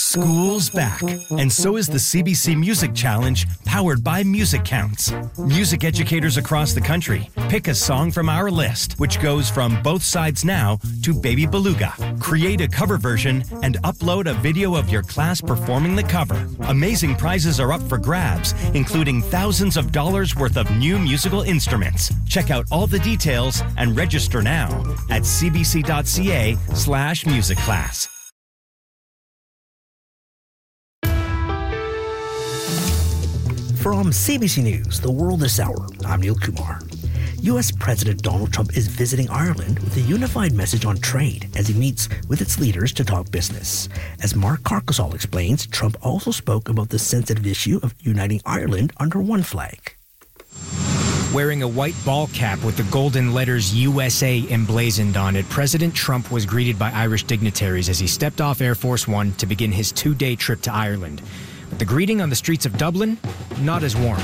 School's back, and so is the CBC Music Challenge, powered by Music Counts. Music educators across the country pick a song from our list, which goes from Both Sides Now to Baby Beluga. Create a cover version and upload a video of your class performing the cover. Amazing prizes are up for grabs, including thousands of dollars worth of new musical instruments. Check out all the details and register now at cbc.ca/musicclass. From CBC News, The World This Hour, I'm Neil Kumar. U.S. President Donald Trump is visiting Ireland with a unified message on trade as he meets with its leaders to talk business. As Mark Carcasol explains, Trump also spoke about the sensitive issue of uniting Ireland under one flag. Wearing a white ball cap with the golden letters USA emblazoned on it, President Trump was greeted by Irish dignitaries as he stepped off Air Force One to begin his two-day trip to Ireland. But the greeting on the streets of Dublin, not as warm.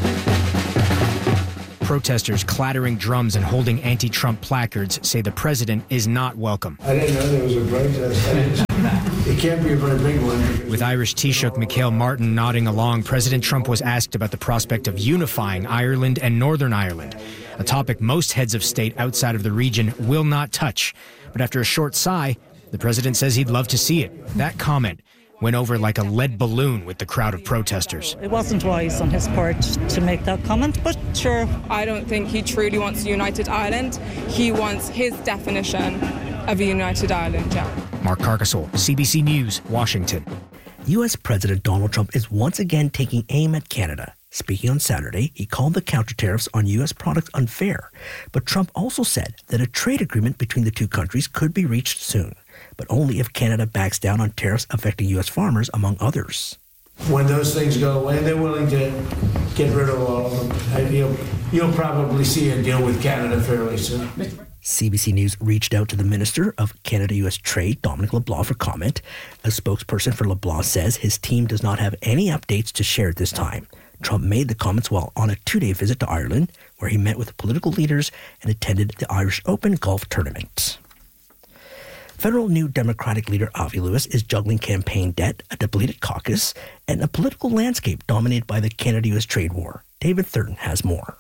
Protesters clattering drums and holding anti-Trump placards say the president is not welcome. I didn't know there was a protest. It can't be a very big one. With Irish Taoiseach Michael Martin nodding along, President Trump was asked about the prospect of unifying Ireland and Northern Ireland, a topic most heads of state outside of the region will not touch. But after a short sigh, the president says he'd love to see it. That comment went over like a lead balloon with the crowd of protesters. It wasn't wise on his part to make that comment, but sure. I don't think he truly wants a united Ireland. He wants his definition of a united Ireland, yeah. Mark Carcasol, CBC News, Washington. U.S. President Donald Trump is once again taking aim at Canada. Speaking on Saturday, he called the counter-tariffs on U.S. products unfair. But Trump also said that a trade agreement between the two countries could be reached soon, but only if Canada backs down on tariffs affecting U.S. farmers, among others. When those things go away, they're willing to get rid of all of them. You'll probably see a deal with Canada fairly soon. CBC News reached out to the Minister of Canada-U.S. Trade, Dominic LeBlanc, for comment. A spokesperson for LeBlanc says his team does not have any updates to share at this time. Trump made the comments while on a two-day visit to Ireland, where he met with political leaders and attended the Irish Open golf tournament. Federal New Democratic leader Avi Lewis is juggling campaign debt, a depleted caucus, and a political landscape dominated by the Canada-U.S. trade war. David Thurton has more.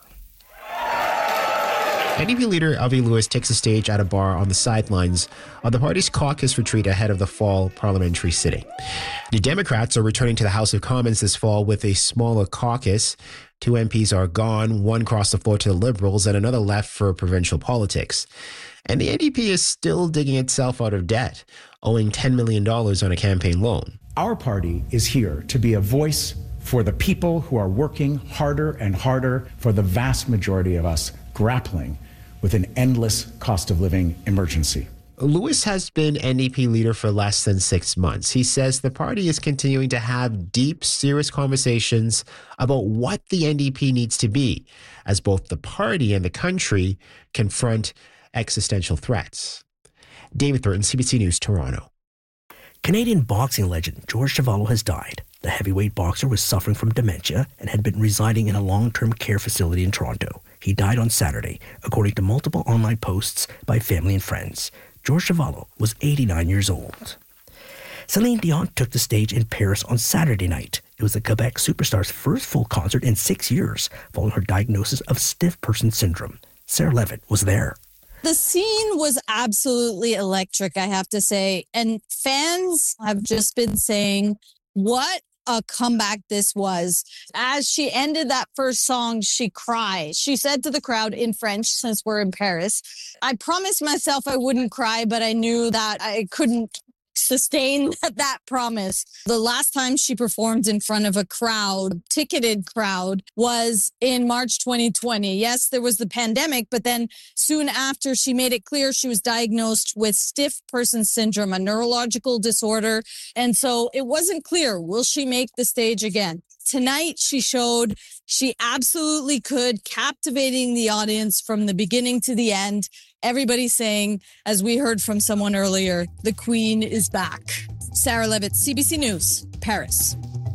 NDP leader Avi Lewis takes the stage at a bar on the sidelines of the party's caucus retreat ahead of the fall parliamentary sitting. The Democrats are returning to the House of Commons this fall with a smaller caucus. 2 MPs are gone, one crossed the floor to the Liberals and another left for provincial politics. And the NDP is still digging itself out of debt, owing $10 million on a campaign loan. Our party is here to be a voice for the people who are working harder and harder, for the vast majority of us grappling with an endless cost of living emergency. Lewis has been NDP leader for less than 6 months. He says the party is continuing to have deep, serious conversations about what the NDP needs to be, as both the party and the country confront existential threats. David Thurton, CBC News, Toronto. Canadian boxing legend George Chuvalo has died. The heavyweight boxer was suffering from dementia and had been residing in a long-term care facility in Toronto. He died on Saturday, according to multiple online posts by family and friends. George Chuvalo was 89 years old. Celine Dion took the stage in Paris on Saturday night. It was the Quebec superstar's first full concert in 6 years, following her diagnosis of stiff person syndrome. Sarah Levitt was there. The scene was absolutely electric, I have to say. And fans have just been saying, what a comeback this was. As she ended that first song, she cried. She said to the crowd in French, since we're in Paris, I promised myself I wouldn't cry, but I knew that I couldn't sustain that promise. The last time she performed in front of a crowd, ticketed crowd, was in March 2020. Yes, there was the pandemic, but then soon after, she made it clear she was diagnosed with stiff person syndrome, a neurological disorder. And so it wasn't clear, will she make the stage again? Tonight, she showed she absolutely could, captivating the audience from the beginning to the end. Everybody saying, as we heard from someone earlier, the Queen is back. Sarah Levitt, CBC News, Paris.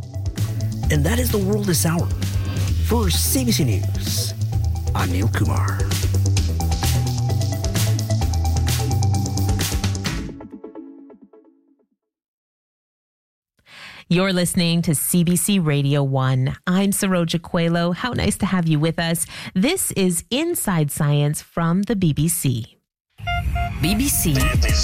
And that is The World This Hour. For CBC News, I'm Neil Kumar. You're listening to CBC Radio 1. I'm Saroja Coelho. How nice to have you with us. This is Inside Science from the BBC. BBC.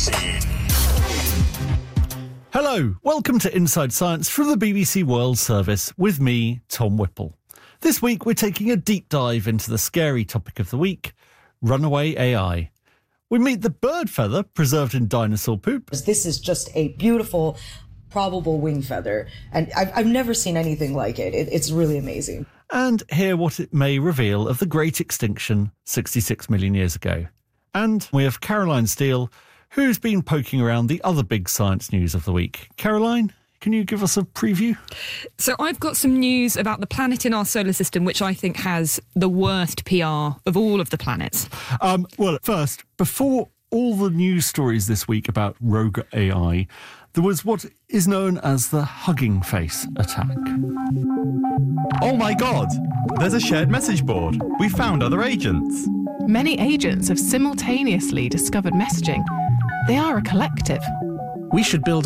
Hello, welcome to Inside Science from the BBC World Service with me, Tom Whipple. This week we're taking a deep dive into the scary topic of the week, runaway AI. We meet the bird feather preserved in dinosaur poop. This is just a beautiful, probable wing feather, and I've never seen anything like it. It's really amazing. And hear what it may reveal of the great extinction 66 million years ago. And we have Caroline Steele, who's been poking around the other big science news of the week. Caroline, can you give us a preview? So I've got some news about the planet in our solar system, which I think has the worst PR of all of the planets. Well, first, before all the news stories this week about rogue AI, there was what is known as the Hugging Face attack. Oh my God! There's a shared message board. We found other agents. Many agents have simultaneously discovered messaging. They are a collective. We should build